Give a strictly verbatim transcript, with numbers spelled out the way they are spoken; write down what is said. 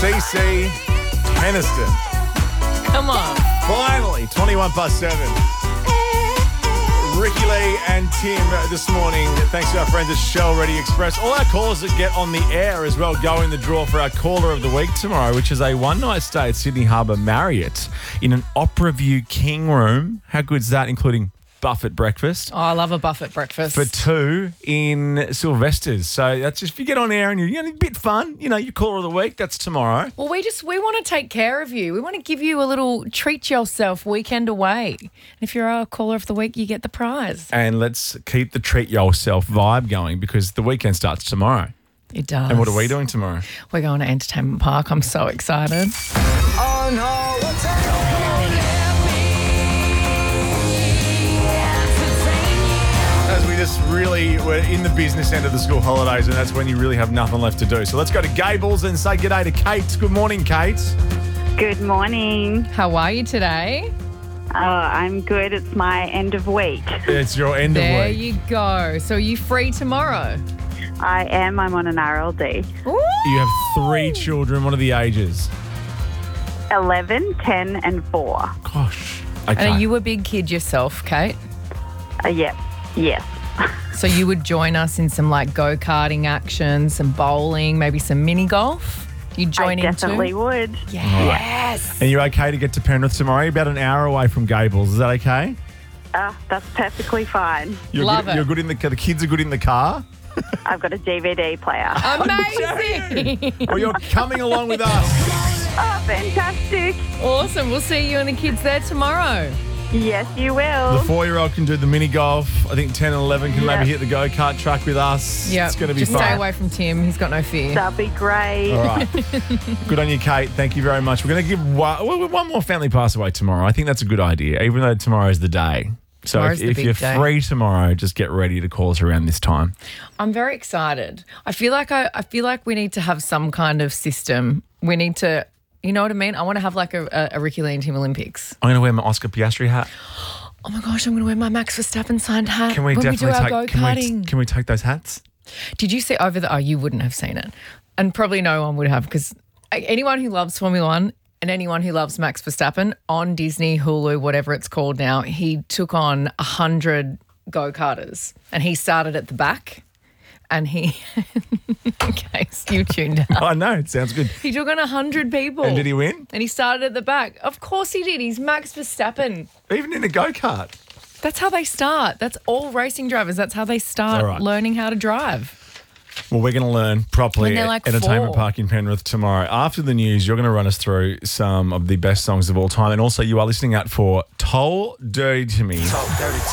C C Henniston. Come on. Finally, twenty-one past seven. Ricky Lee and Tim this morning. Thanks to our friends at Shell Ready Express. All our callers that get on the air as well go in the draw for our caller of the week tomorrow, which is a one-night stay at Sydney Harbour Marriott in an Opera View King room. How good's that, including buffet breakfast? Oh, I love a buffet breakfast. For two in Sylvester's. So that's just, if you get on air and you're, you know, a bit fun, you know, your caller of the week, that's tomorrow. Well, we just, we want to take care of you. We want to give you a little treat yourself weekend away. And if you're our caller of the week, you get the prize. And let's keep the treat yourself vibe going because the weekend starts tomorrow. It does. And what are we doing tomorrow? We're going to Entertainment Park. I'm so excited. Oh no, what's happening? As we just really, we're in the business end of the school holidays, and that's when you really have nothing left to do. So let's go to Gables and say g'day to Kate. Good morning, Kate. Good morning. How are you today? Oh, I'm good. It's my end of week. It's your end There of week. you go. So are you free tomorrow? I am. I'm on an R L D. Ooh. You have three children. What are the ages? eleven, ten and four. Gosh. Okay. And are you a big kid yourself, Kate? Uh, yep. Yes. So you would join us in some like go-karting action, some bowling, maybe some mini golf? You join I in definitely too? would. Yes. And you're okay to get to Penrith tomorrow? You're about an hour away from Gables. Is that okay? Uh, that's perfectly fine. You're Love good, it. You're good in the the kids are good in the car? I've got a D V D player. Amazing. Well, you're coming along with us. Oh, fantastic. Awesome. We'll see you and the kids there tomorrow. Yes, you will. The four-year-old can do the mini golf. I think ten and eleven can Yeah. maybe hit the go-kart track with us. Yeah. It's going to be Just fun. stay away from Tim. He's got no fear. That'll be great. All right. Good on you, Kate. Thank you very much. We're going to give one, well, one more family pass away tomorrow. I think that's a good idea, even though tomorrow's the day. So Tomorrow's if, the if big you're day. free tomorrow, just get ready to call us around this time. I'm very excited. I feel like I, I feel like we need to have some kind of system. We need to, you know what I mean? I want to have like a, a, a Ricky Lee and Tim Olympics. I'm going to wear my Oscar Piastri hat. Oh my gosh, I'm going to wear my Max Verstappen signed hat Can we when we definitely do our take? Can we, go-karting. can we take those hats? Did you see over the, oh, you wouldn't have seen it. And probably no one would have because anyone who loves Formula One and anyone who loves Max Verstappen on Disney, Hulu, whatever it's called now, he took on a hundred go-karters and he started at the back and he, okay, you tuned out. I know. It sounds good. He took on a hundred people. And did he win? And he started at the back. Of course he did. He's Max Verstappen. Even in a go-kart. That's how they start. That's all racing drivers. That's how they start All right. learning how to drive. Well, we're going to learn properly When they're at like Entertainment four. Park in Penrith tomorrow. After the news, you're going to run us through some of the best songs of all time. And also, you are listening out for Toll Dirty to Me. Talk dirty